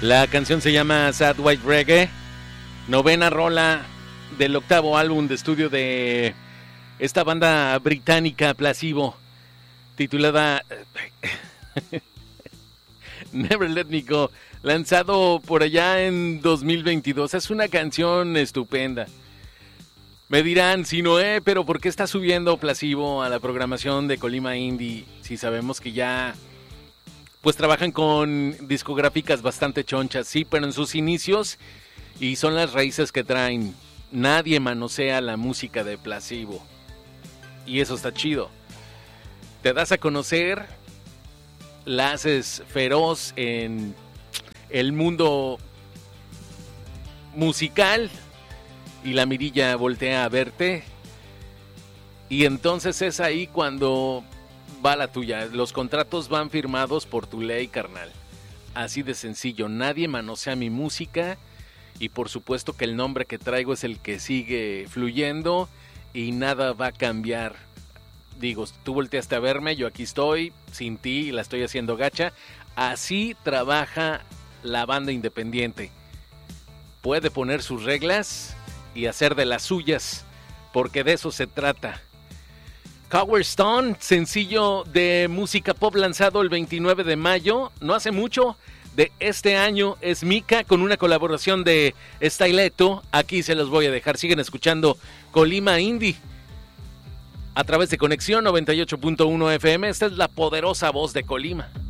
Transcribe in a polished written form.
La canción se llama Sad White Reggae, 9ª rola del 8º álbum de estudio de esta banda británica Placebo, titulada Never Let Me Go, lanzado por allá en 2022. Es una canción estupenda. Me dirán, si no, pero ¿por qué está subiendo Placebo a la programación de Colima Indie? Si sabemos que ya pues trabajan con discográficas bastante chonchas, sí, pero en sus inicios, y son las raíces que traen, nadie manosea la música de Placebo. Y eso está chido. Te das a conocer, la haces feroz en el mundo musical, y la mirilla voltea a verte, y entonces es ahí cuando va la tuya. Los contratos van firmados por tu ley, carnal. Así de sencillo. Nadie manosea mi música, y por supuesto que el nombre que traigo es el que sigue fluyendo y nada va a cambiar. Digo, tú volteaste a verme, yo aquí estoy sin ti y la estoy haciendo gacha. Así trabaja la banda independiente. Puede poner sus reglas y hacer de las suyas, porque de eso se trata. Coward Stone, sencillo de música pop lanzado el 29 de mayo, no hace mucho de este año, es Mika con una colaboración de Styleto. Aquí se los voy a dejar, siguen escuchando Colima Indie a través de Conexión 98.1 FM. Esta es la poderosa voz de Colima.